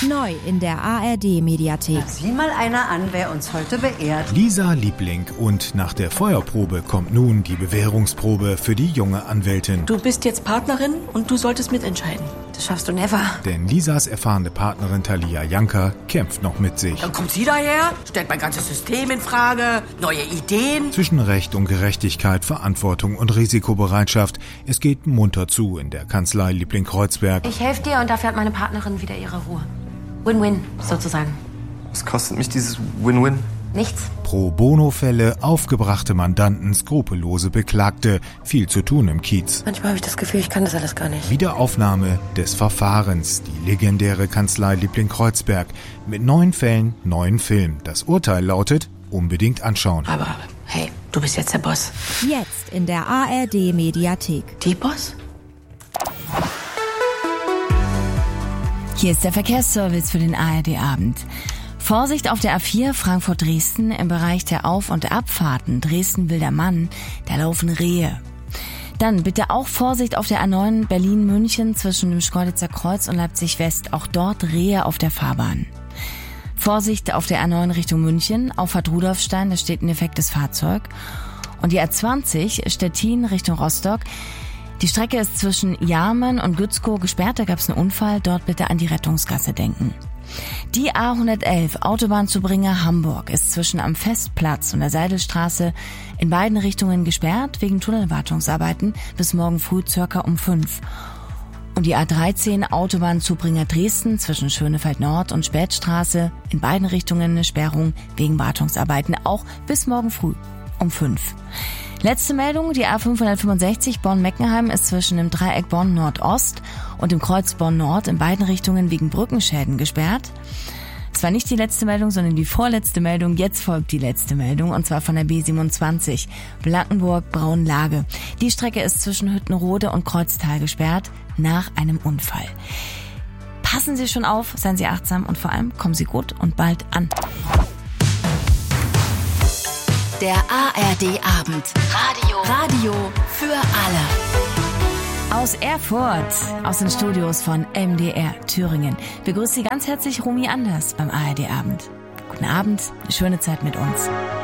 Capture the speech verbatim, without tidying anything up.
Neu in der A R D-Mediathek. Sieh mal einer an, wer uns heute beehrt. Lisa Liebling, und nach der Feuerprobe kommt nun die Bewährungsprobe für die junge Anwältin. Du bist jetzt Partnerin und du solltest mitentscheiden. Das schaffst du never. Denn Lisas erfahrene Partnerin Thalia Janka kämpft noch mit sich. Dann kommt sie daher, stellt mein ganzes System in Frage, neue Ideen. Zwischen Recht und Gerechtigkeit, Verantwortung und Risikobereitschaft. Es geht munter zu in der Kanzlei Liebling-Kreuzberg. Ich helfe dir und dafür hat meine Partnerin wieder ihre Ruhe. Win-win, sozusagen. Was kostet mich dieses Win-Win? Nichts. Pro-Bono-Fälle, aufgebrachte Mandanten, skrupellose Beklagte. Viel zu tun im Kiez. Manchmal habe ich das Gefühl, ich kann das alles gar nicht. Wiederaufnahme des Verfahrens. Die legendäre Kanzlei Liebling-Kreuzberg. Mit neun Fällen, neun Filmen. Das Urteil lautet, unbedingt anschauen. Aber hey, du bist jetzt der Boss. Jetzt in der A R D-Mediathek. Die Boss? Hier ist der Verkehrsservice für den A R D-Abend. Vorsicht auf der A vier Frankfurt-Dresden im Bereich der Auf- und Abfahrten Dresden-Wildermann, da laufen Rehe. Dann bitte auch Vorsicht auf der A neun Berlin-München zwischen dem Schkeuditzer Kreuz und Leipzig-West, auch dort Rehe auf der Fahrbahn. Vorsicht auf der A neun Richtung München, Auffahrt Rudolfstein, da steht ein defektes Fahrzeug. Und die A zwanzig Stettin Richtung Rostock. Die Strecke ist zwischen Jarmen und Gützkow gesperrt, da gab es einen Unfall, dort bitte an die Rettungsgasse denken. Die A hundertelf Autobahnzubringer Hamburg ist zwischen am Festplatz und der Seidelstraße in beiden Richtungen gesperrt wegen Tunnelwartungsarbeiten bis morgen früh circa um fünf. Und die A dreizehn Autobahnzubringer Dresden zwischen Schönefeld Nord und Spätstraße in beiden Richtungen eine Sperrung wegen Wartungsarbeiten auch bis morgen früh um fünf. Letzte Meldung, die A fünfhundertfünfundsechzig Bonn-Meckenheim ist zwischen dem Dreieck Bonn-Nordost und dem Kreuz Bonn-Nord in beiden Richtungen wegen Brückenschäden gesperrt. Es war nicht die letzte Meldung, sondern die vorletzte Meldung. Jetzt folgt die letzte Meldung, und zwar von der B siebenundzwanzig Blankenburg-Braunlage. Die Strecke ist zwischen Hüttenrode und Kreuztal gesperrt nach einem Unfall. Passen Sie schon auf, seien Sie achtsam und vor allem kommen Sie gut und bald an. Der A R D-Abend. Radio. Radio für alle. Aus Erfurt, aus den Studios von M D R Thüringen, begrüßt Sie ganz herzlich Romy Anders beim A R D-Abend. Guten Abend, eine schöne Zeit mit uns.